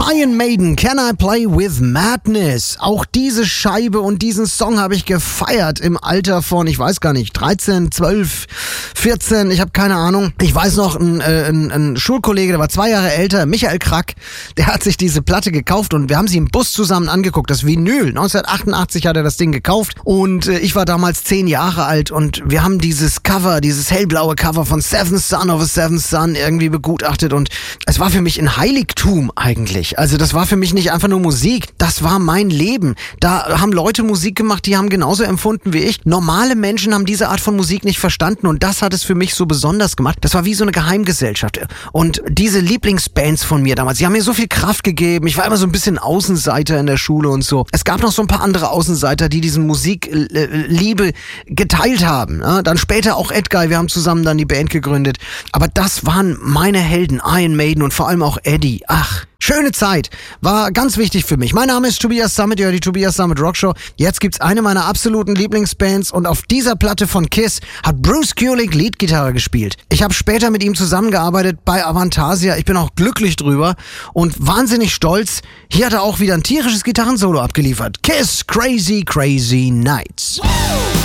Iron Maiden, Can I Play With Madness? Auch diese Scheibe und diesen Song habe ich gefeiert im Alter von, ich weiß gar nicht, 13, 12, 14, ich habe keine Ahnung. Ich weiß noch, ein Schulkollege, der war 2 Jahre älter, Michael Krack, der hat sich diese Platte gekauft und wir haben sie im Bus zusammen angeguckt, das Vinyl. 1988 hat er das Ding gekauft und ich war damals 10 Jahre alt und wir haben dieses Cover, dieses hellblaue Cover von Seventh Son of a Seventh Son irgendwie begutachtet und es war für mich ein Heiligtum eigentlich. Also das war für mich nicht einfach nur Musik, das war mein Leben. Da haben Leute Musik gemacht, die haben genauso empfunden wie ich. Normale Menschen haben diese Art von Musik nicht verstanden und das hat es für mich so besonders gemacht. Das war wie so eine Geheimgesellschaft. Und diese Lieblingsbands von mir damals, die haben mir so viel Kraft gegeben. Ich war immer so ein bisschen Außenseiter in der Schule und so. Es gab noch so ein paar andere Außenseiter, die diesen Musikliebe geteilt haben. Ja, dann später auch Edguy, wir haben zusammen dann die Band gegründet. Aber das waren meine Helden, Iron Maiden und vor allem auch Eddie. Ach, schöne Zeit. War ganz wichtig für mich. Mein Name ist Tobias Sammet, ja, die Tobias Sammet Rockshow. Jetzt gibt's eine meiner absoluten Lieblingsbands und auf dieser Platte von Kiss hat Bruce Kulick Leadgitarre gespielt. Ich habe später mit ihm zusammengearbeitet bei Avantasia. Ich bin auch glücklich drüber und wahnsinnig stolz. Hier hat er auch wieder ein tierisches Gitarrensolo abgeliefert. Kiss, Crazy, Crazy Nights.